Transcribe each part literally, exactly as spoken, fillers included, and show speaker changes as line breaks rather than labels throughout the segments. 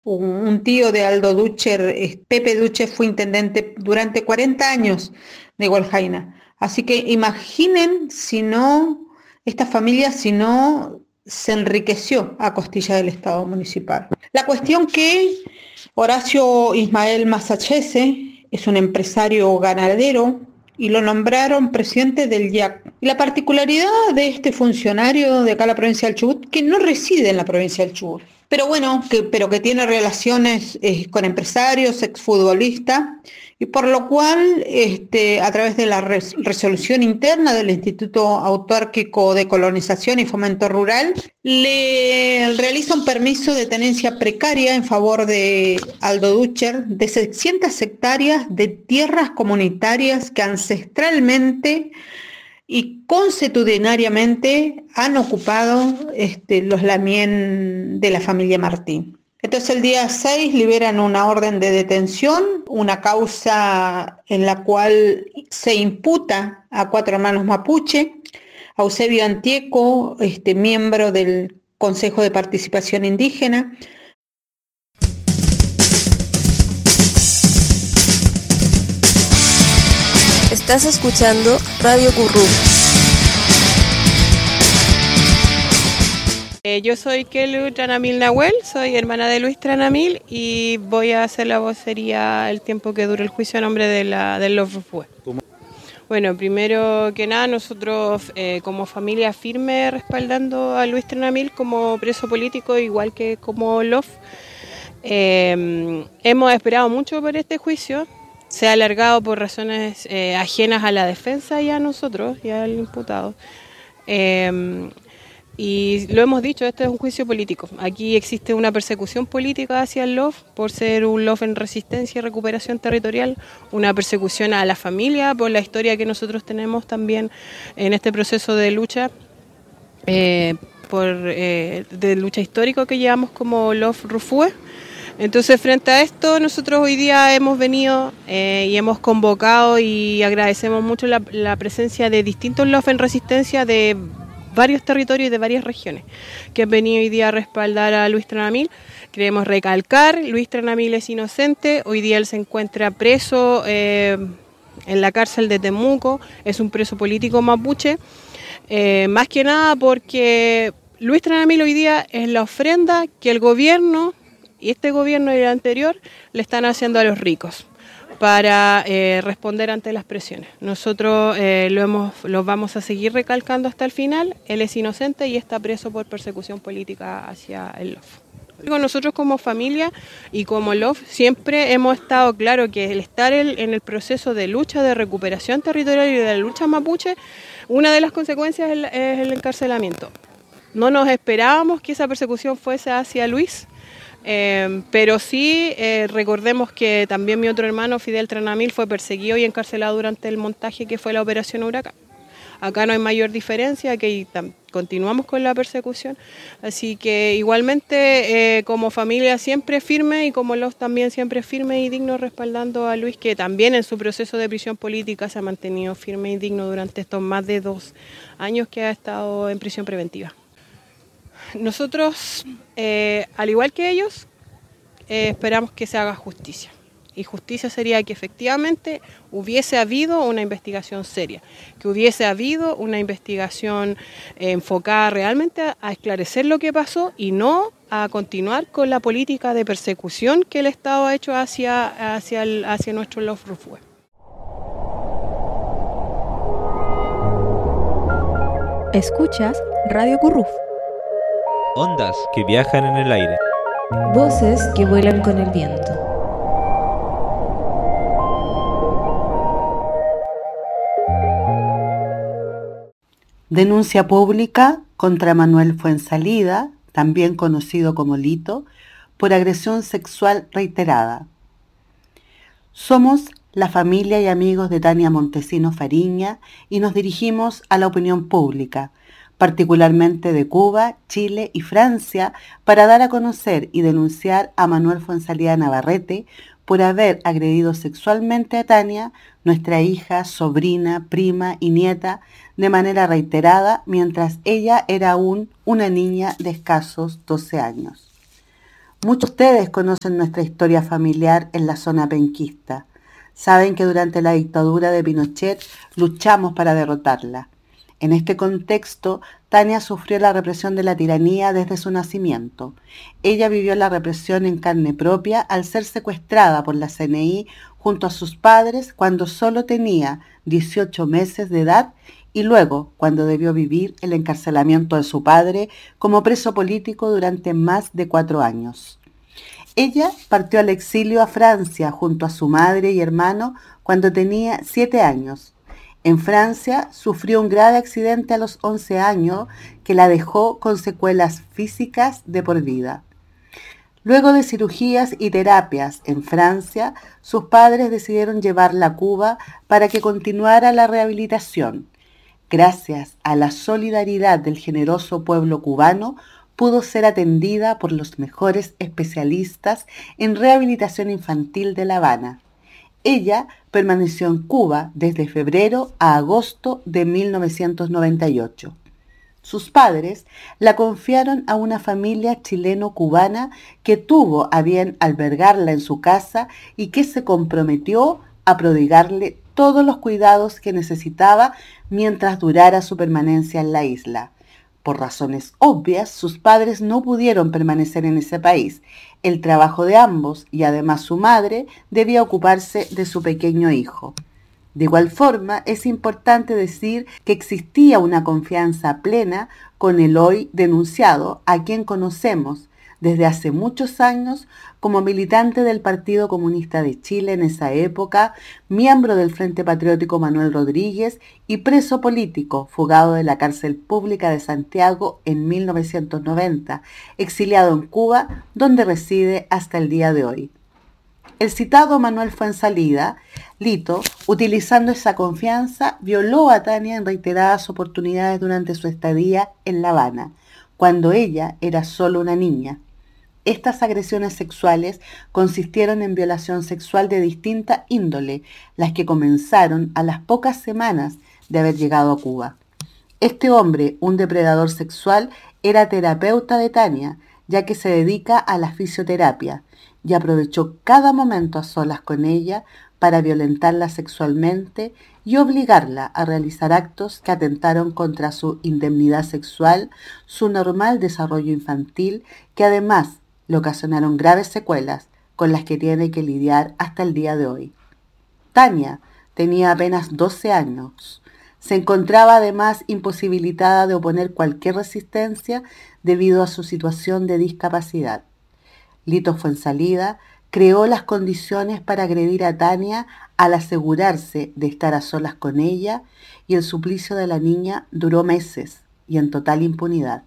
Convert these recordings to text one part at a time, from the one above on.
Un, un tío de Aldo Ducher, eh, Pepe Ducher, fue intendente durante cuarenta años de Hualjaina. Así que imaginen si no, esta familia si no se enriqueció a costilla del Estado municipal. La cuestión que Horacio Ismael Masachese es un empresario ganadero y lo nombraron presidente del I A C. Y la particularidad de este funcionario de acá en la provincia del Chubut, que no reside en la provincia del Chubut, pero bueno, que, pero que tiene relaciones eh, con empresarios, exfutbolistas, y por lo cual, este, a través de la res- resolución interna del Instituto Autárquico de Colonización y Fomento Rural, le realiza un permiso de tenencia precaria en favor de Aldo Ducher de seiscientas hectáreas de tierras comunitarias que ancestralmente y consuetudinariamente han ocupado este, los lamien de la familia Martín. Entonces el día seis liberan una orden de detención, una causa en la cual se imputa a cuatro hermanos mapuche, a Eusebio Antieco, este, miembro del Consejo de Participación Indígena.
Estás escuchando Radio Currú.
Eh, yo soy Kelu Tranamil Nahuel, soy hermana de Luis Tranamil y voy a hacer la vocería el tiempo que dure el juicio a nombre de la, del L O F Rufue. Bueno, primero que nada, nosotros eh, como familia firme respaldando a Luis Tranamil como preso político, igual que como L O F. Eh, hemos esperado mucho por este juicio. Se ha alargado por razones eh, ajenas a la defensa y a nosotros, y al imputado. Eh, y lo hemos dicho, este es un juicio político. Aquí existe una persecución política hacia el L O F por ser un L O F en resistencia y recuperación territorial, una persecución a la familia por la historia que nosotros tenemos también en este proceso de lucha, eh, por, eh, de lucha histórico que llevamos como L O F Rufue. Entonces, frente a esto, nosotros hoy día hemos venido eh, y hemos convocado y agradecemos mucho la, la presencia de distintos L O F en resistencia de varios territorios y de varias regiones que han venido hoy día a respaldar a Luis Tranamil. Queremos recalcar, Luis Tranamil es inocente, hoy día él se encuentra preso eh, en la cárcel de Temuco, es un preso político mapuche, eh, más que nada porque Luis Tranamil hoy día es la ofrenda que el gobierno y este gobierno y el anterior le están haciendo a los ricos para eh, responder ante las presiones. Nosotros eh, lo, hemos, lo vamos a seguir recalcando hasta el final. Él es inocente y está preso por persecución política hacia el L O F. Nosotros como familia y como L O F siempre hemos estado claro que el estar el, en el proceso de lucha, de recuperación territorial y de la lucha mapuche, una de las consecuencias es el, es el encarcelamiento. No nos esperábamos que esa persecución fuese hacia Luis, Eh, pero sí eh, recordemos que también mi otro hermano Fidel Tranamil fue perseguido y encarcelado durante el montaje que fue la operación Huracán. Acá no hay mayor diferencia, que continuamos con la persecución, así que igualmente eh, como familia siempre firme y como los también siempre firme y digno respaldando a Luis, que también en su proceso de prisión política se ha mantenido firme y digno durante estos más de dos años que ha estado en prisión preventiva. Nosotros, eh, al igual que ellos, eh, esperamos que se haga justicia. Y justicia sería que efectivamente hubiese habido una investigación seria, que hubiese habido una investigación eh, enfocada realmente a, a esclarecer lo que pasó y no a continuar con la política de persecución que el Estado ha hecho hacia, hacia, el, hacia nuestro L O F Rufue.
Escuchas Radio Curruf.
Ondas que viajan en el aire.
Voces que vuelan con el viento.
Denuncia pública contra Manuel Fuensalida, también conocido como Lito, por agresión sexual reiterada. Somos la familia y amigos de Tania Montesino Fariña y nos dirigimos a la opinión pública, particularmente de Cuba, Chile y Francia, para dar a conocer y denunciar a Manuel Fuensalida Navarrete por haber agredido sexualmente a Tania, nuestra hija, sobrina, prima y nieta, de manera reiterada mientras ella era aún una niña de escasos doce años. Muchos de ustedes conocen nuestra historia familiar en la zona penquista. Saben que durante la dictadura de Pinochet luchamos para derrotarla. En este contexto, Tania sufrió la represión de la tiranía desde su nacimiento. Ella vivió la represión en carne propia al ser secuestrada por la C N I junto a sus padres cuando solo tenía dieciocho meses de edad y luego cuando debió vivir el encarcelamiento de su padre como preso político durante más de cuatro años. Ella partió al exilio a Francia junto a su madre y hermano cuando tenía siete años. En Francia sufrió un grave accidente a los once años que la dejó con secuelas físicas de por vida. Luego de cirugías y terapias en Francia, sus padres decidieron llevarla a Cuba para que continuara la rehabilitación. Gracias a la solidaridad del generoso pueblo cubano, pudo ser atendida por los mejores especialistas en rehabilitación infantil de La Habana. Ella permaneció en Cuba desde febrero a agosto de mil novecientos noventa y ocho. Sus padres la confiaron a una familia chileno-cubana que tuvo a bien albergarla en su casa y que se comprometió a prodigarle todos los cuidados que necesitaba mientras durara su permanencia en la isla. Por razones obvias, sus padres no pudieron permanecer en ese país. El trabajo de ambos y además su madre debía ocuparse de su pequeño hijo. De igual forma, es importante decir que existía una confianza plena con el hoy denunciado, a quien conocemos desde hace muchos años como militante del Partido Comunista de Chile en esa época, miembro del Frente Patriótico Manuel Rodríguez y preso político fugado de la cárcel pública de Santiago en mil novecientos noventa, exiliado en Cuba, donde reside hasta el día de hoy. El citado Manuel Fuenzalida, Lito, utilizando esa confianza, violó a Tania en reiteradas oportunidades durante su estadía en La Habana, cuando ella era solo una niña. Estas agresiones sexuales consistieron en violación sexual de distinta índole, las que comenzaron a las pocas semanas de haber llegado a Cuba. Este hombre, un depredador sexual, era terapeuta de Tania, ya que se dedica a la fisioterapia, y aprovechó cada momento a solas con ella para violentarla sexualmente y obligarla a realizar actos que atentaron contra su indemnidad sexual, su normal desarrollo infantil, que además le ocasionaron graves secuelas con las que tiene que lidiar hasta el día de hoy. Tania tenía apenas doce años. Se encontraba además imposibilitada de oponer cualquier resistencia debido a su situación de discapacidad. Lito Fuenzalida creó las condiciones para agredir a Tania al asegurarse de estar a solas con ella, y el suplicio de la niña duró meses y en total impunidad.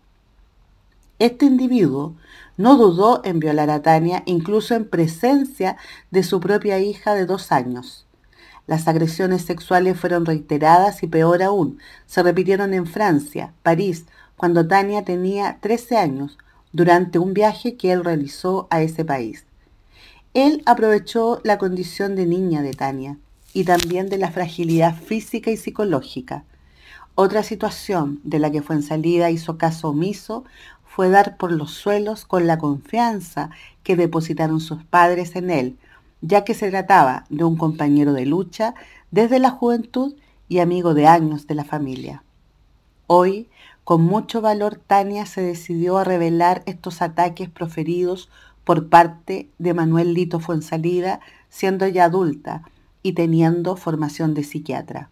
Este individuo no dudó en violar a Tania incluso en presencia de su propia hija de dos años. Las agresiones sexuales fueron reiteradas y peor aún, se repitieron en Francia, París, cuando Tania tenía trece años, durante un viaje que él realizó a ese país. Él aprovechó la condición de niña de Tania y también de la fragilidad física y psicológica. Otra situación de la que Fuenzalida hizo caso omiso fue dar por los suelos con la confianza que depositaron sus padres en él, ya que se trataba de un compañero de lucha desde la juventud y amigo de años de la familia. Hoy, con mucho valor, Tania se decidió a revelar estos ataques proferidos por parte de Manuel Lito Fuenzalida, siendo ya adulta y teniendo formación de psiquiatra.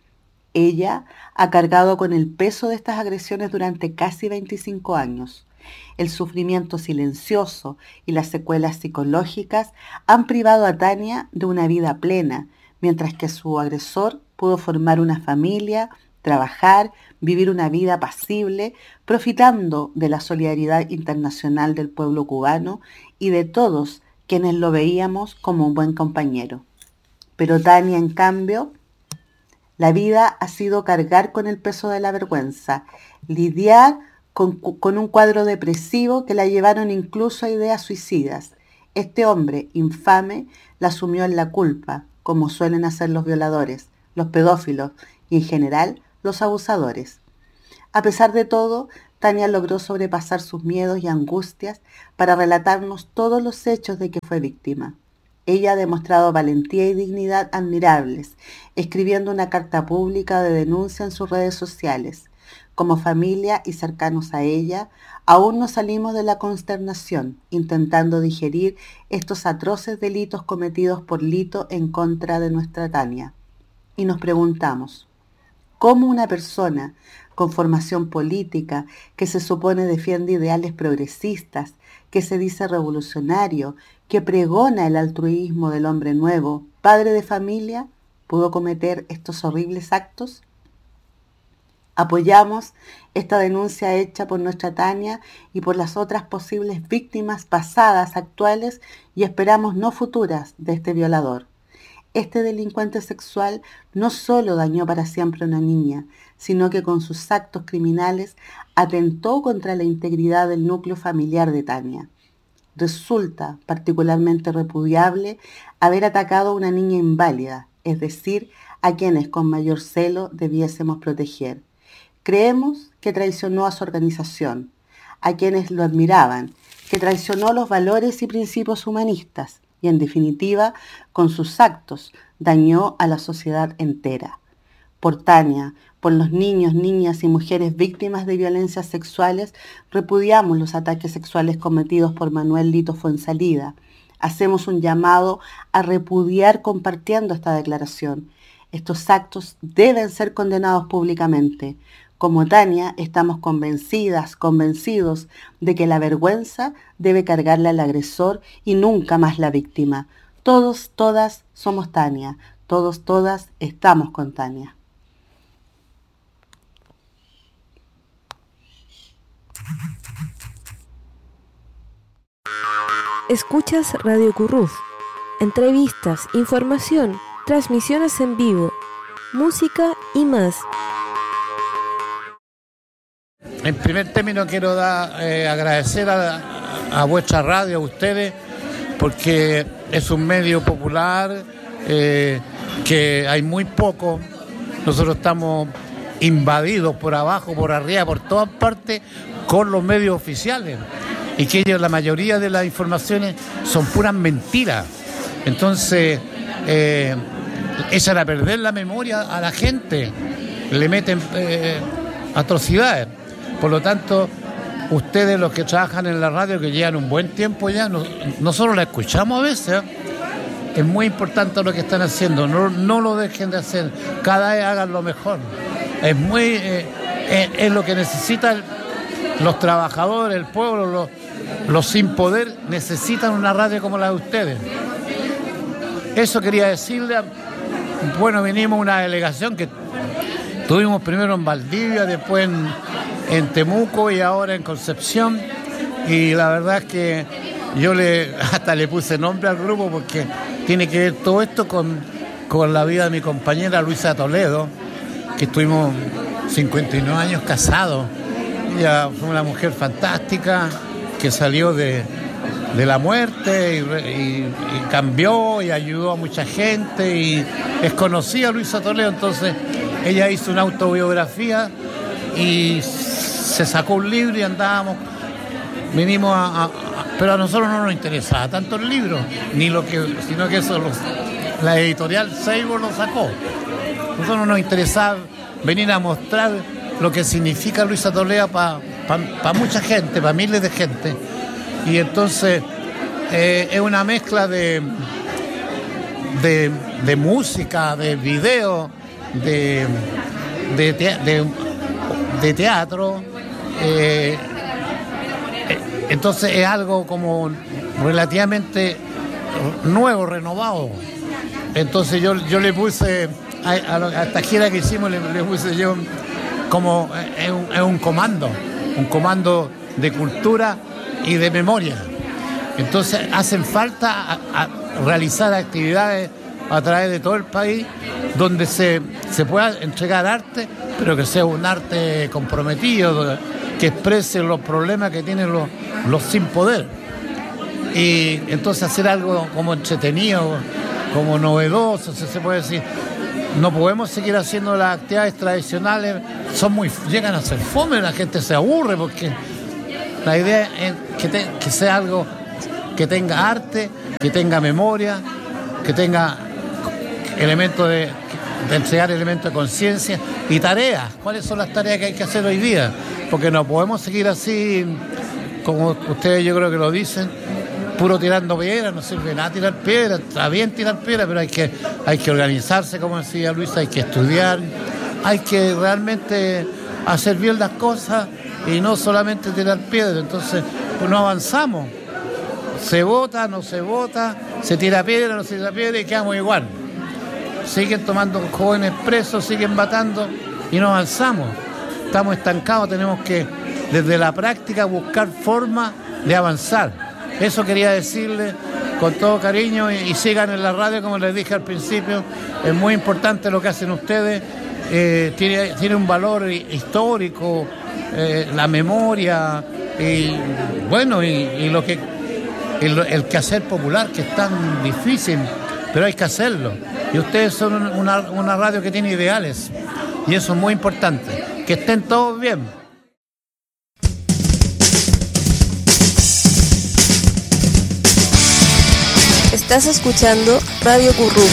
Ella ha cargado con el peso de estas agresiones durante casi veinticinco años. El sufrimiento silencioso y las secuelas psicológicas han privado a Tania de una vida plena, mientras que su agresor pudo formar una familia, trabajar, vivir una vida pasible, profitando de la solidaridad internacional del pueblo cubano y de todos quienes lo veíamos como un buen compañero. Pero Tania, en cambio, la vida ha sido cargar con el peso de la vergüenza, lidiar con, con un cuadro depresivo que la llevaron incluso a ideas suicidas. Este hombre infame la sumió en la culpa, como suelen hacer los violadores, los pedófilos y en general los abusadores. A pesar de todo, Tania logró sobrepasar sus miedos y angustias para relatarnos todos los hechos de que fue víctima. Ella ha demostrado valentía y dignidad admirables, escribiendo una carta pública de denuncia en sus redes sociales. Como familia y cercanos a ella, aún no salimos de la consternación, intentando digerir estos atroces delitos cometidos por Lito en contra de nuestra Tania. Y nos preguntamos, ¿cómo una persona con formación política, que se supone defiende ideales progresistas, que se dice revolucionario, que pregona el altruismo del hombre nuevo, padre de familia, pudo cometer estos horribles actos? Apoyamos esta denuncia hecha por nuestra Tania y por las otras posibles víctimas pasadas, actuales y esperamos no futuras de este violador. Este delincuente sexual no solo dañó para siempre a una niña, sino que con sus actos criminales atentó contra la integridad del núcleo familiar de Tania. Resulta particularmente repudiable haber atacado a una niña inválida, es decir, a quienes con mayor celo debiésemos proteger. Creemos que traicionó a su organización, a quienes lo admiraban, que traicionó los valores y principios humanistas y, en definitiva, con sus actos dañó a la sociedad entera. Por Tania, por los niños, niñas y mujeres víctimas de violencias sexuales, repudiamos los ataques sexuales cometidos por Manuel Lito Fuenzalida. Hacemos un llamado a repudiar compartiendo esta declaración. Estos actos deben ser condenados públicamente. Como Tania, estamos convencidas, convencidos de que la vergüenza debe cargarle al agresor y nunca más la víctima. Todos, todas somos Tania. Todos, todas estamos con Tania.
Escuchas Radio Curruf. Entrevistas, información, transmisiones en vivo, música y más.
En primer término quiero dar, eh, agradecer a, a vuestra radio, a ustedes, porque es un medio popular, eh, que hay muy poco. Nosotros estamos invadidos por abajo, por arriba, por todas partes, con los medios oficiales. Y que ellos, la mayoría de las informaciones son puras mentiras. Entonces, eh, echan a perder la memoria a la gente, le meten eh, atrocidades. Por lo tanto, ustedes los que trabajan en la radio, que llevan un buen tiempo ya, no, nosotros la escuchamos a veces, ¿eh? Es muy importante lo que están haciendo, no, no lo dejen de hacer, cada vez hagan lo mejor. Es muy eh, es, es lo que necesitan los trabajadores, el pueblo, los, los sin poder, necesitan una radio como la de ustedes. Eso quería decirle. Bueno, vinimos una delegación que tuvimos primero en Valdivia, después en, en Temuco y ahora en Concepción, y la verdad es que yo le hasta le puse nombre al grupo porque tiene que ver todo esto con, con la vida de mi compañera Luisa Toledo, que estuvimos cincuenta y nueve años casados. Ella fue una mujer fantástica que salió de, de la muerte y, y, y cambió y ayudó a mucha gente y es conocida Luisa Toledo. Entonces ella hizo una autobiografía y se sacó un libro y andábamos, vinimos a, a, a pero a nosotros no nos interesaba tanto el libro, ni lo que, sino que eso los, la editorial Seibo lo sacó. A nosotros no nos interesaba venir a mostrar lo que significa Luisa Toledo para pa, pa mucha gente, para miles de gente. Y entonces eh, es una mezcla de, de, de música, de video, de, de, te, de, de teatro. Eh, entonces es algo como relativamente nuevo, renovado. Entonces yo, yo le puse, a, a, a esta gira que hicimos, le, le puse yo como es un, es un comando, un comando de cultura y de memoria. Entonces hacen falta a, a realizar actividades a través de todo el país donde se, se pueda entregar arte, pero que sea un arte comprometido, que exprese los problemas que tienen los, los sin poder. Y entonces hacer algo como entretenido, como novedoso, si se puede decir. no podemos seguir haciendo las actividades tradicionales, son muy, llegan a ser fome, la gente se aburre, porque la idea es que, te, que sea algo que tenga arte, que tenga memoria, que tenga elementos de, de entregar elementos de conciencia y tareas. ¿Cuáles son las tareas que hay que hacer hoy día? Porque no podemos seguir así, como ustedes yo creo que lo dicen, puro tirando piedras, no sirve nada tirar piedras, está bien tirar piedras, pero hay que, hay que organizarse, como decía Luisa, hay que estudiar, hay que realmente hacer bien las cosas y no solamente tirar piedras. Entonces, pues no avanzamos. Se vota, no se vota, se tira piedra, no se tira piedra y quedamos igual. Siguen tomando jóvenes presos, siguen matando y no avanzamos. Estamos estancados, tenemos que desde la práctica buscar formas de avanzar. Eso quería decirle con todo cariño y, y sigan en la radio, como les dije al principio, es muy importante lo que hacen ustedes, eh, tiene, tiene un valor histórico, eh, la memoria y bueno, y, y lo que el, el quehacer popular, que es tan difícil, pero hay que hacerlo. Y ustedes son una, una radio que tiene ideales y eso es muy importante, que estén todos bien.
Estás escuchando Radio Currú.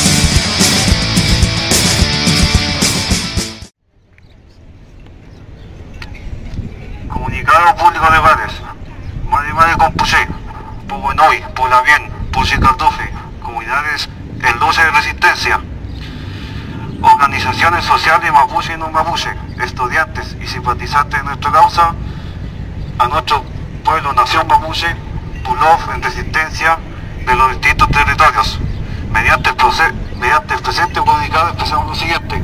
Comunicado público de Bares, Madre Compuché, Puguenoy, Pulavien, Puchicardufe, comunidades El Dulce de Resistencia, organizaciones sociales Mapuche y no Mapuche, estudiantes y simpatizantes de nuestra causa, a nuestro pueblo, nación Mapuche, Pulov en resistencia de los distintos territorios. Mediante el, proce- mediante el presente comunicado expresamos lo siguiente.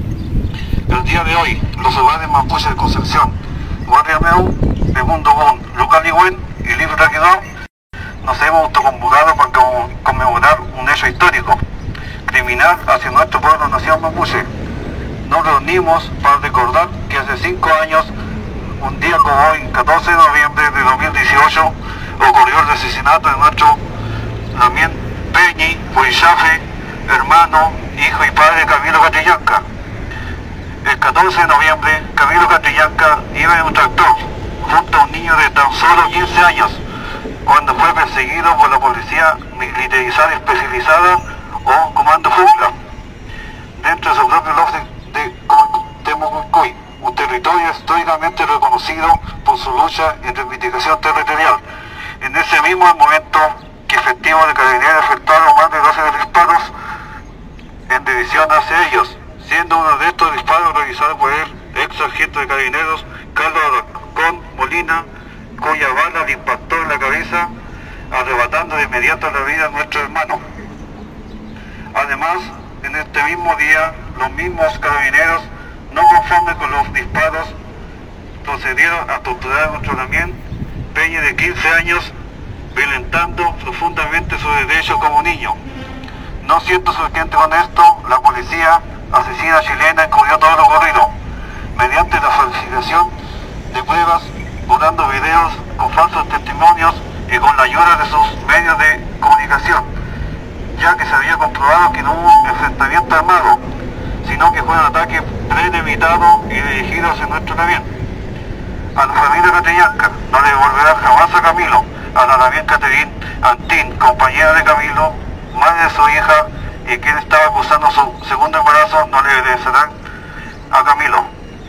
El día de hoy, los hogares mapuche de Concepción, Guardiameu, Segundo Bon, Lucaligüen y Libre Raquidor nos hemos autoconvocado para conmemorar un hecho histórico, criminal hacia nuestro pueblo nación mapuche. Nos reunimos para recordar que hace cinco años, un día como hoy, catorce de noviembre de dos mil dieciocho, ocurrió el asesinato de nuestro Damián Peñi Huichafe, hermano, hijo y padre de Camilo Catrillanca. El catorce de noviembre, Camilo Catrillanca iba en un tractor junto a un niño de tan solo quince años, cuando fue perseguido por la policía militarizada especializada o Comando Jungla, dentro de su propio lote de Temucuy, un territorio históricamente reconocido por su lucha y reivindicación territorial. En ese mismo momento, que efectivos de carabineros efectuaron más de doce disparos en dirección hacia ellos, siendo uno de estos disparos realizados por el ex sargento de carabineros Carlos Aracón Molina, cuya bala le impactó en la cabeza, arrebatando de inmediato la vida a nuestro hermano. Además, en este mismo día, los mismos carabineros, no conformes con los disparos, procedieron a torturar a nuestro Damián Peña de quince años, violentando profundamente su derecho como niño. No siendo suficiente con esto, la policía asesina chilena encubrió todo lo ocurrido, mediante la falsificación de pruebas, borrando videos con falsos testimonios y con la ayuda de sus medios de comunicación, ya que se había comprobado que no hubo enfrentamiento armado, sino que fue un ataque premeditado y dirigido hacia nuestro Damián. A la familia Catrillanca no le devolverá jamás a Camilo, a la Damián Caterín Antín, compañera de Camilo, madre de su hija y quien estaba acusando su segundo embarazo, no le regresarán a Camilo.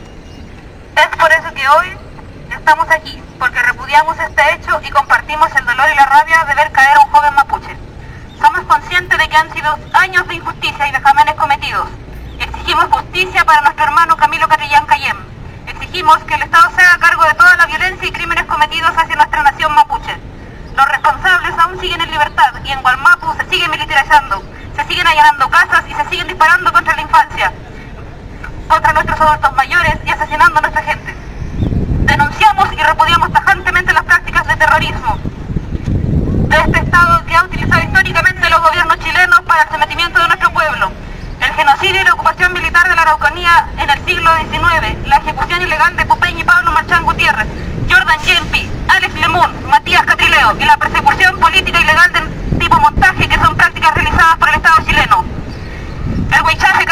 Es por eso que hoy estamos aquí, porque repudiamos este hecho y compartimos el dolor y la rabia de ver caer a un joven mapuche. Somos conscientes de que han sido años de injusticia y de crímenes cometidos. Exigimos justicia para nuestro hermano Camilo Catrillanca Yem. Exigimos que el Estado se haga cargo de toda la violencia y crímenes cometidos hacia nuestra nación mapuche. Los responsables aún siguen en libertad y en Gualmapu se sigue militarizando, se siguen allanando casas y se siguen disparando contra la infancia, contra nuestros adultos mayores y asesinando a nuestra gente. Denunciamos y repudiamos tajantemente las prácticas de terrorismo de este Estado que ha utilizado históricamente los gobiernos chilenos para el sometimiento de nuestro pueblo. El genocidio y la ocupación militar de la Araucanía en el siglo diecinueve, la ejecución ilegal de Pupeñi y Pablo Marchán Gutiérrez, Jordan Yempi, Alex Lemun, Matías Catrileo y la persecución política ilegal del tipo montaje, que son prácticas realizadas por el Estado chileno. El huichaje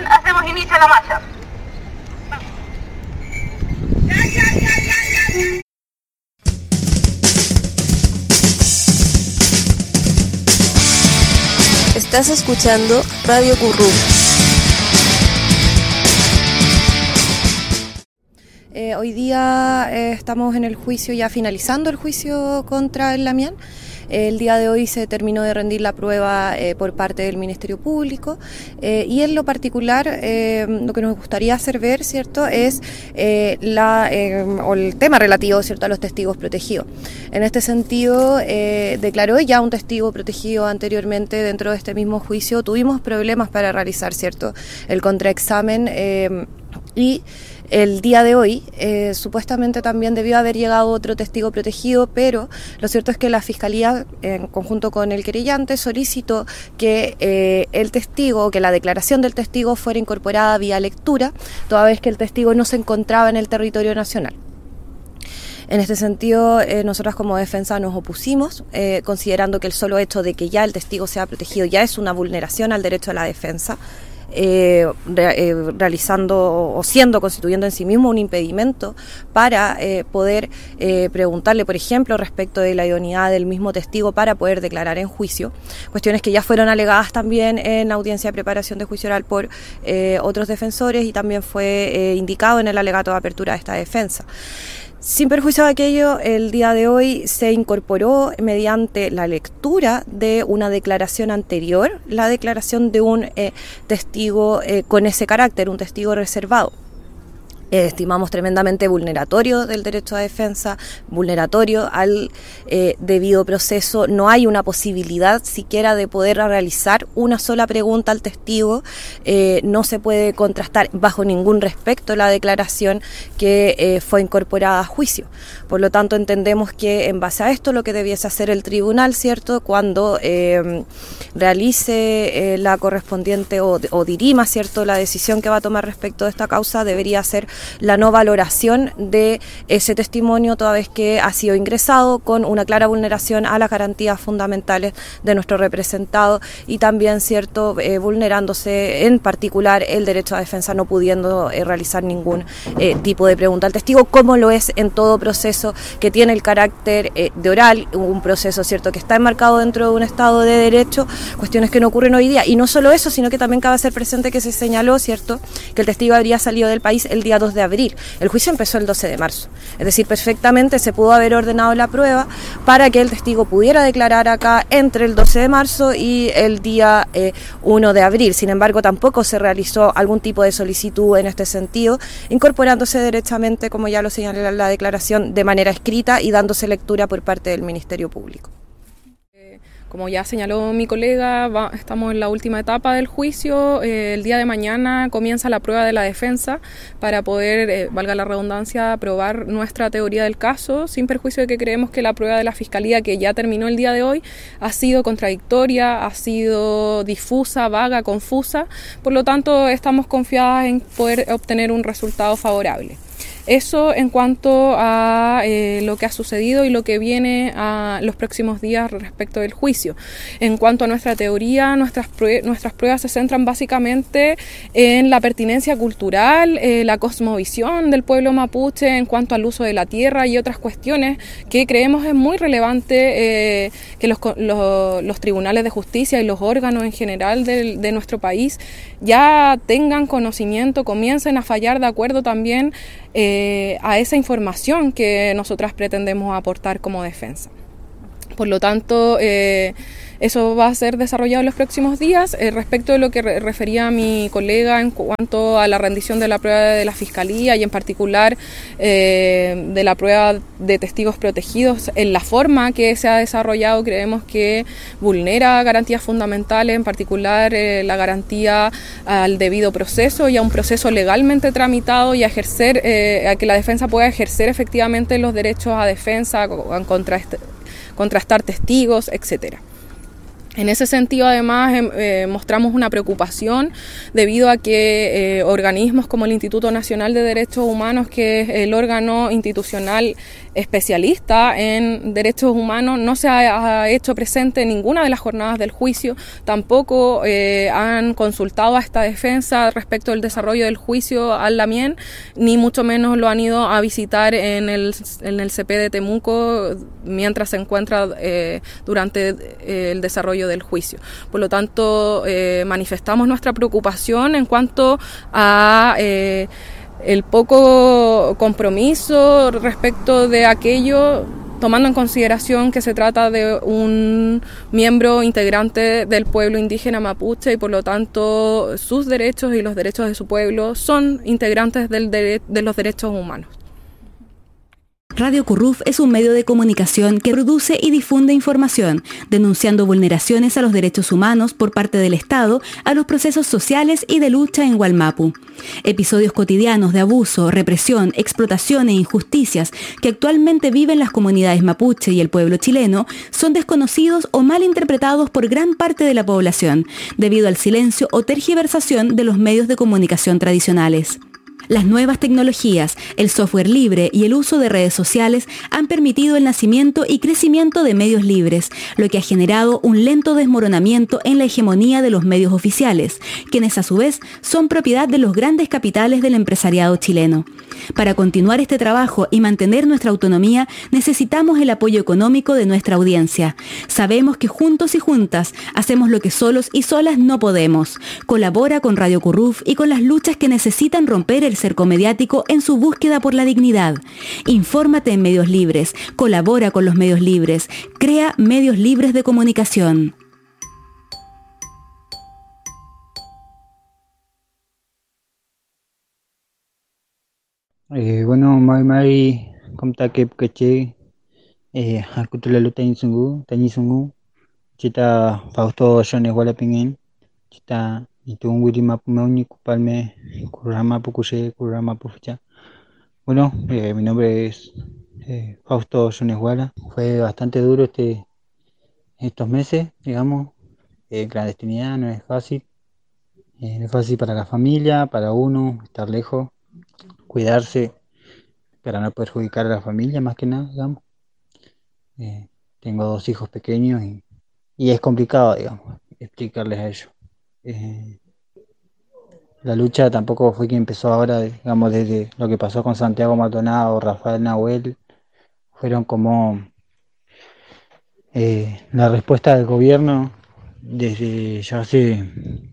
orden, hacemos inicio a la marcha.
Estás escuchando Radio Currú.
Eh, hoy día eh, estamos en el juicio, ya finalizando el juicio contra el Lamián. El día de hoy se terminó de rendir la prueba eh, por parte del Ministerio Público eh, y en lo particular eh, lo que nos gustaría hacer ver, ¿cierto?, es eh, la, eh, o el tema relativo, ¿cierto?, a los testigos protegidos. En este sentido, eh, declaró ya un testigo protegido anteriormente dentro de este mismo juicio. Tuvimos problemas para realizar, ¿cierto?, el contraexamen eh, y el día de hoy eh, supuestamente también debió haber llegado otro testigo protegido, pero lo cierto es que la Fiscalía, en conjunto con el querellante, solicitó que eh, el testigo, que la declaración del testigo fuera incorporada vía lectura, toda vez que el testigo no se encontraba en el territorio nacional. En este sentido, eh, nosotras como defensa nos opusimos, eh, considerando que el solo hecho de que ya el testigo sea protegido ya es una vulneración al derecho a la defensa. Eh, re, eh, realizando o siendo, constituyendo en sí mismo un impedimento para eh, poder eh, preguntarle, por ejemplo, respecto de la idoneidad del mismo testigo para poder declarar en juicio, cuestiones que ya fueron alegadas también en la audiencia de preparación de juicio oral por eh, otros defensores y también fue eh, indicado en el alegato de apertura de esta defensa. Sin perjuicio de aquello, el día de hoy se incorporó mediante la lectura de una declaración anterior, la declaración de un eh, testigo eh, con ese carácter, un testigo reservado. Eh, estimamos tremendamente vulneratorio del derecho a defensa, vulneratorio al eh, debido proceso. No hay una posibilidad siquiera de poder realizar una sola pregunta al testigo. Eh, no se puede contrastar bajo ningún respecto la declaración que eh, fue incorporada a juicio. Por lo tanto, entendemos que en base a esto lo que debiese hacer el tribunal, ¿cierto?, cuando eh, realice eh, la correspondiente o, o dirima, ¿cierto?, la decisión que va a tomar respecto de esta causa, debería ser la no valoración de ese testimonio, toda vez que ha sido ingresado con una clara vulneración a las garantías fundamentales de nuestro representado y también, cierto, eh, vulnerándose en particular el derecho a defensa, no pudiendo eh, realizar ningún eh, tipo de pregunta al testigo, como lo es en todo proceso que tiene el carácter eh, de oral, un proceso, cierto, que está enmarcado dentro de un Estado de Derecho, cuestiones que no ocurren hoy día. Y no solo eso, sino que también cabe hacer presente que se señaló, cierto, que el testigo habría salido del país el día dos de abril. El juicio empezó el doce de marzo. Es decir, perfectamente se pudo haber ordenado la prueba para que el testigo pudiera declarar acá entre el doce de marzo y el día eh, uno de abril. Sin embargo, tampoco se realizó algún tipo de solicitud en este sentido, incorporándose derechamente, como ya lo señalé en la declaración, de manera escrita y dándose lectura por parte del Ministerio Público.
Como ya señaló mi colega, va, estamos en la última etapa del juicio. Eh, el día de mañana comienza la prueba de la defensa para poder, eh, valga la redundancia, probar nuestra teoría del caso, sin perjuicio de que creemos que la prueba de la Fiscalía, que ya terminó el día de hoy, ha sido contradictoria, ha sido difusa, vaga, confusa. Por lo tanto, estamos confiadas en poder obtener un resultado favorable. Eso en cuanto a eh, lo que ha sucedido y lo que viene a los próximos días respecto del juicio. En cuanto a nuestra teoría, nuestras, prue- nuestras pruebas se centran básicamente en la pertinencia cultural, eh, la cosmovisión del pueblo mapuche en cuanto al uso de la tierra y otras cuestiones que creemos es muy relevante eh, que los, los, los tribunales de justicia y los órganos en general de, de nuestro país ya tengan conocimiento, comiencen a fallar de acuerdo también Eh, a esa información que nosotras pretendemos aportar como defensa. Por lo tanto, eh, eso va a ser desarrollado en los próximos días. Eh, respecto de lo que re- refería mi colega en cuanto a la rendición de la prueba de la Fiscalía y en particular eh, de la prueba de testigos protegidos, en la forma que se ha desarrollado creemos que vulnera garantías fundamentales, en particular eh, la garantía al debido proceso y a un proceso legalmente tramitado y a ejercer, eh, a que la defensa pueda ejercer efectivamente los derechos a defensa, a contra este, contrastar testigos, etcétera. En ese sentido, además, eh, mostramos una preocupación debido a que eh, organismos como el Instituto Nacional de Derechos Humanos, que es el órgano institucional especialista en derechos humanos, no se ha, ha hecho presente en ninguna de las jornadas del juicio, tampoco eh, han consultado a esta defensa respecto del desarrollo del juicio al Lamien, ni mucho menos lo han ido a visitar en el, en el C P de Temuco mientras se encuentra eh, durante eh, el desarrollo del juicio. Por lo tanto, eh, manifestamos nuestra preocupación en cuanto a eh, el poco compromiso respecto de aquello, tomando en consideración que se trata de un miembro integrante del pueblo indígena mapuche y por lo tanto sus derechos y los derechos de su pueblo son integrantes del dere- de los derechos humanos.
Radio Curruf es un medio de comunicación que produce y difunde información, denunciando vulneraciones a los derechos humanos por parte del Estado a los procesos sociales y de lucha en Wallmapu. Episodios cotidianos de abuso, represión, explotación e injusticias que actualmente viven las comunidades mapuche y el pueblo chileno son desconocidos o mal interpretados por gran parte de la población, debido al silencio o tergiversación de los medios de comunicación tradicionales. Las nuevas tecnologías, el software libre y el uso de redes sociales han permitido el nacimiento y crecimiento de medios libres, lo que ha generado un lento desmoronamiento en la hegemonía de los medios oficiales, quienes a su vez son propiedad de los grandes capitales del empresariado chileno. Para continuar este trabajo y mantener nuestra autonomía, necesitamos el apoyo económico de nuestra audiencia. Sabemos que juntos y juntas hacemos lo que solos y solas no podemos. Colabora con Radio Curruf y con las luchas que necesitan romper el cerco mediático en su búsqueda por la dignidad. Infórmate en medios libres, colabora con los medios libres, crea medios libres de comunicación.
Eh, bueno, mai mai komta kep keche eh hakutula luta insungu tani sungu cita Fausto Jones wala pingin cita itungui di mapu meuni kupalme kurama pukushe kurama pufucha. Bueno, eh, mi nombre es eh, Fausto Jones Wala. Fue bastante duro este estos meses, digamos. En clandestinidad no es fácil. Eh, no es fácil para la familia, para uno, estar lejos, cuidarse para no perjudicar a la familia más que nada, digamos. Eh, tengo dos hijos pequeños y, y es complicado, digamos, explicarles a ellos. Eh, la lucha tampoco fue que empezó ahora, digamos, desde lo que pasó con Santiago Maldonado, Rafael Nahuel, fueron como eh, la respuesta del gobierno desde ya hace,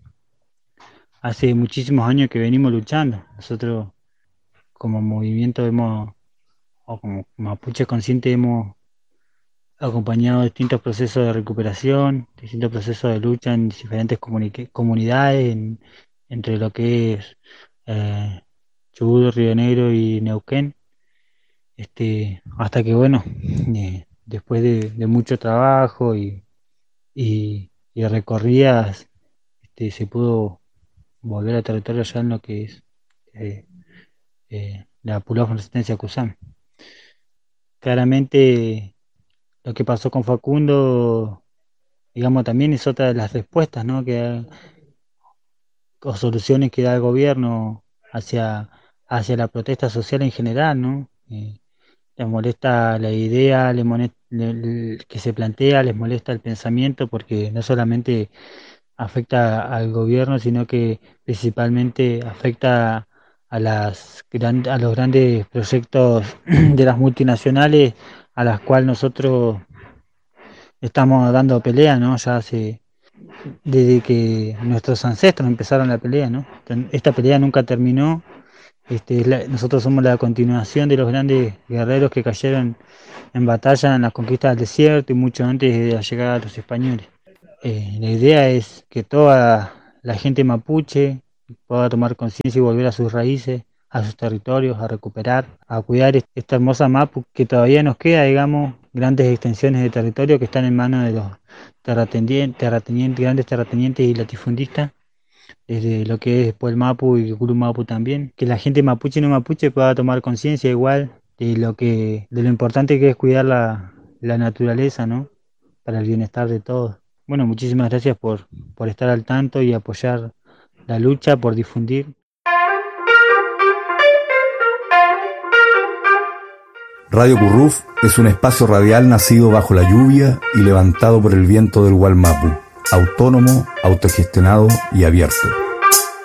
hace muchísimos años que venimos luchando. Nosotros como movimiento hemos, o como Mapuche Consciente, hemos acompañado distintos procesos de recuperación, distintos procesos de lucha en diferentes comuni- comunidades, en, entre lo que es eh, Chubut, Río Negro y Neuquén, este, hasta que bueno, eh, después de, de mucho trabajo y, y, y recorridas, este, se pudo volver a territorio allá en lo que es eh, eh, la Pulao Resistencia Cusam. Claramente lo que pasó con Facundo, digamos, también es otra de las respuestas, ¿no? Que, o soluciones que da el gobierno hacia, hacia la protesta social en general, ¿no? Eh, les molesta la idea, les molesta, le, le, que se plantea, les molesta el pensamiento, porque no solamente afecta al gobierno, sino que principalmente afecta a, las gran, a los grandes proyectos de las multinacionales a las cuales nosotros estamos dando pelea, ¿no? Ya hace, desde que nuestros ancestros empezaron la pelea, ¿no? Esta pelea nunca terminó. Este, la, nosotros somos la continuación de los grandes guerreros que cayeron en batalla en las conquistas del desierto y mucho antes de la llegada de los españoles. Eh, la idea es que toda la gente mapuche pueda tomar conciencia y volver a sus raíces, a sus territorios, a recuperar, a cuidar esta hermosa Mapu que todavía nos queda, digamos, grandes extensiones de territorio que están en manos de los terratenientes, terratenientes, grandes terratenientes y latifundistas, desde lo que es después el Mapu y el Guru Mapu también, que la gente mapuche y no mapuche pueda tomar conciencia igual de lo que, de lo importante que es cuidar la, la naturaleza, ¿no? Para el bienestar de todos. bueno, muchísimas gracias por, por estar al tanto y apoyar la lucha, por difundir.
Radio Curruf es un espacio radial nacido bajo la lluvia y levantado por el viento del Gualmapu, autónomo, autogestionado y abierto.